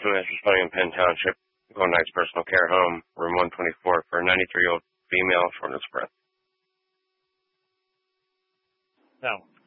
This is responding in Penn Township, Golden Heights Personal Care Home, room 124 for a 93-year-old female, shortness of breath. No.